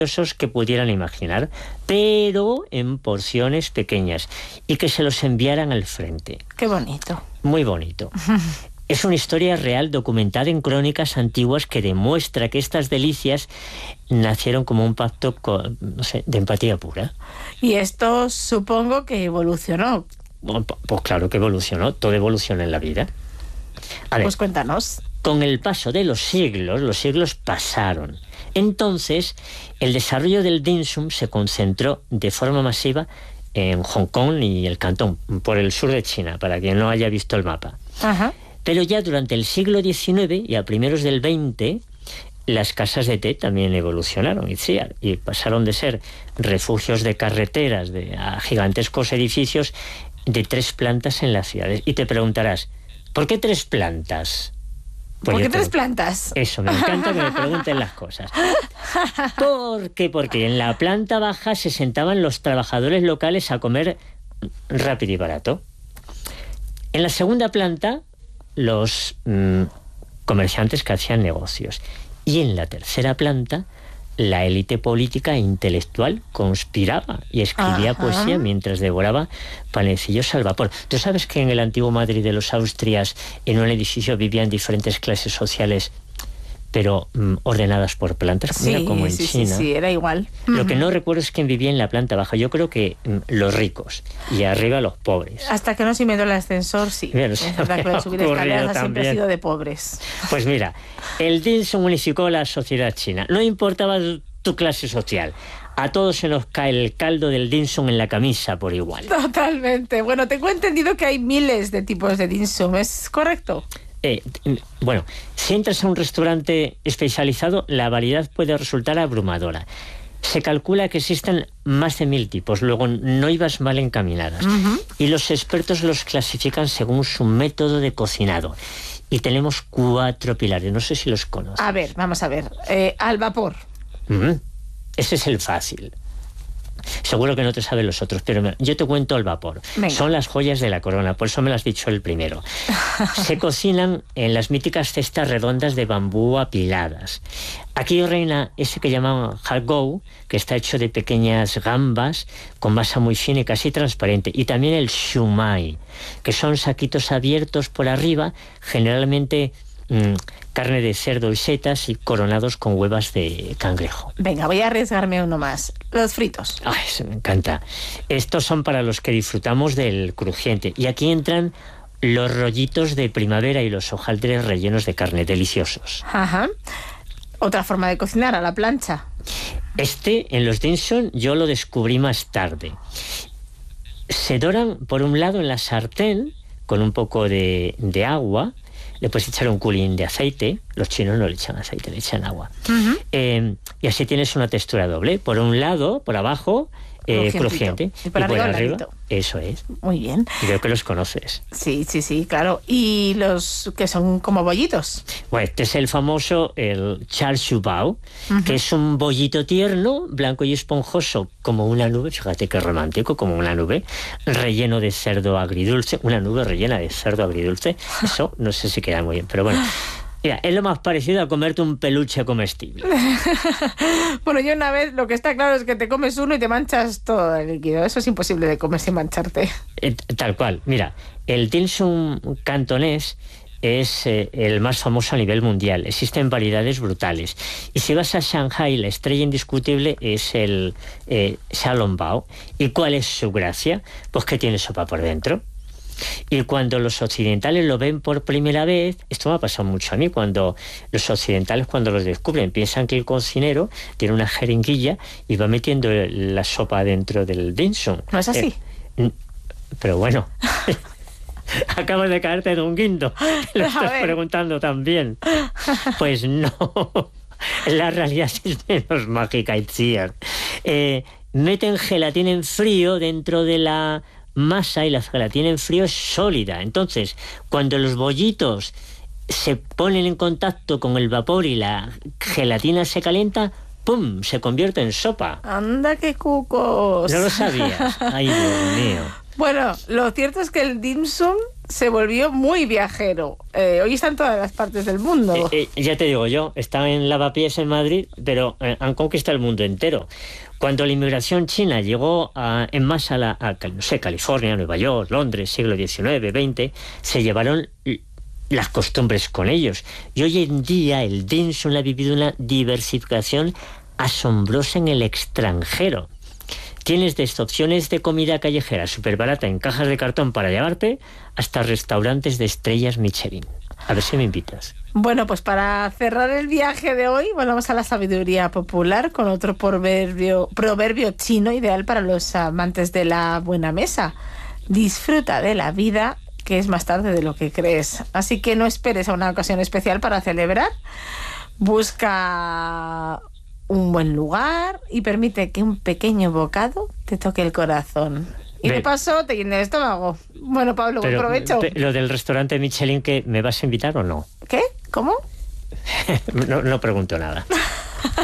que pudieran imaginar, pero en porciones pequeñas, y que se los enviaran al frente. Qué bonito. Muy bonito. Es una historia real documentada en crónicas antiguas que demuestra que estas delicias nacieron como un pacto de empatía pura. Y esto supongo que evolucionó. Bueno, pues claro que evolucionó, todo evoluciona en la vida. A ver, pues cuéntanos. Con el paso de los siglos pasaron. Entonces, el desarrollo del dim sum se concentró de forma masiva en Hong Kong y el Cantón, por el sur de China, para quien no haya visto el mapa. Ajá. Pero ya durante el siglo XIX y a primeros del XX, las casas de té también evolucionaron, y pasaron de ser refugios de carreteras a gigantescos edificios de 3 plantas en las ciudades. Y te preguntarás, ¿por qué 3 plantas? Pues ¿por qué 3 plantas? Eso, me encanta que me pregunten las cosas. ¿Por qué? Porque en la planta baja se sentaban los trabajadores locales a comer rápido y barato. En la segunda planta, los comerciantes que hacían negocios. Y en la tercera planta, la élite política e intelectual conspiraba y escribía poesía mientras devoraba panecillos al vapor. ¿Tú sabes que en el antiguo Madrid de los Austrias, en un edificio vivían diferentes clases sociales, pero ordenadas por plantas? Sí, Mira, como en China. Sí, era igual. Lo que no recuerdo es quién vivía en la planta baja. Yo creo que los ricos y arriba los pobres. Hasta que no se inventó el ascensor, sí. Mira, es verdad que la subida de escaleras siempre ha sido de pobres. Pues mira, el dim sum unificó la sociedad china. No importaba tu clase social. A todos se nos cae el caldo del dim sum en la camisa por igual. Totalmente. Bueno, tengo entendido que hay miles de tipos de dim sum, ¿es correcto? Bueno, si entras a un restaurante especializado, la variedad puede resultar abrumadora. Se calcula que existen más de 1000 tipos, luego no ibas mal encaminadas. Y los expertos los clasifican según su método de cocinado. Y tenemos 4 pilares, no sé si los conoces. A ver, vamos a ver. Al vapor. Ese es el fácil. Seguro que no te saben los otros, pero yo te cuento el vapor. Venga. Son las joyas de la corona, por eso me lo has dicho el primero. Se cocinan en las míticas cestas redondas de bambú apiladas. Aquí reina ese que llaman hagou, que está hecho de pequeñas gambas con masa muy fina y casi transparente. Y también el shumai, que son saquitos abiertos por arriba, generalmente carne de cerdo y setas, y coronados con huevas de cangrejo. Venga, voy a arriesgarme uno más. Los fritos. Ay, eso me encanta. Estos son para los que disfrutamos del crujiente. Y aquí entran los rollitos de primavera y los hojaldres rellenos de carne, deliciosos. Ajá. Otra forma de cocinar, a la plancha. En los dim sum, yo lo descubrí más tarde. Se doran, por un lado, en la sartén, con un poco de agua. Le puedes echar un culín de aceite. Los chinos no le echan aceite, le echan agua. Y así tienes una textura doble. Por un lado, por abajo, crujiente. Y por arriba, eso es. Muy bien. Creo que los conoces. Sí, claro. ¿Y los que son como bollitos? Bueno, este es el famoso, el char siu bao, que es un bollito tierno, blanco y esponjoso, como una nube. Fíjate qué romántico, como una nube, relleno de cerdo agridulce. Una nube rellena de cerdo agridulce. Eso no sé si queda muy bien, pero bueno. Mira, es lo más parecido a comerte un peluche comestible. Bueno, yo una vez, lo que está claro es que te comes uno y te manchas todo el líquido. Eso es imposible de comer sin mancharte. Tal cual. Mira, el dim sum cantonés es el más famoso a nivel mundial. Existen variedades brutales. Y si vas a Shanghai, la estrella indiscutible es el xiaolongbao. ¿Y cuál es su gracia? Pues que tiene sopa por dentro. Y cuando los occidentales lo ven por primera vez, esto me ha pasado mucho a mí, cuando los occidentales, cuando los descubren, piensan que el cocinero tiene una jeringuilla y va metiendo la sopa dentro del dim sum. ¿No es así? Pero bueno, acabas de caerte de un guindo. Lo estás preguntando también. Pues no, la realidad es menos mágica, Itziar. Meten gelatina en frío dentro de la masa, y la gelatina en frío es sólida. Entonces, cuando los bollitos se ponen en contacto con el vapor y la gelatina se calienta, ¡pum!, se convierte en sopa. ¡Anda, qué cucos! ¿No lo sabías? ¡Ay, Dios mío! Bueno, lo cierto es que el dim sum se volvió muy viajero. Hoy está en todas las partes del mundo. Ya te digo yo, están en Lavapiés en Madrid, pero han conquistado el mundo entero. Cuando la inmigración china llegó en masa no sé, California, Nueva York, Londres, siglo XIX, XX, se llevaron las costumbres con ellos. Y hoy en día el dim sum ha vivido una diversificación asombrosa en el extranjero. Tienes desde opciones de comida callejera súper barata en cajas de cartón para llevarte, hasta restaurantes de estrellas Michelin. A ver si me invitas. Bueno, pues para cerrar el viaje de hoy, volvamos a la sabiduría popular con otro proverbio chino ideal para los amantes de la buena mesa. Disfruta de la vida, que es más tarde de lo que crees. Así que no esperes a una ocasión especial para celebrar. Busca un buen lugar y permite que un pequeño bocado te toque el corazón. Y de paso te llene el estómago. Bueno, Pablo, buen provecho. Lo del restaurante Michelin, ¿que me vas a invitar o no? ¿Qué? ¿Cómo? No pregunto nada.